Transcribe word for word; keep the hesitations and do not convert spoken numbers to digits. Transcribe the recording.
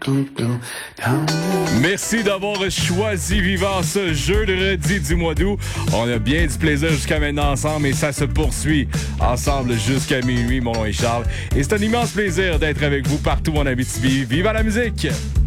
Merci d'avoir choisi Vivant ce jeudi du mois d'août. On a bien du plaisir jusqu'à maintenant ensemble et ça se poursuit ensemble jusqu'à minuit. Mon nom est Charles et c'est un immense plaisir d'être avec vous partout en Abitibi. Viva la musique!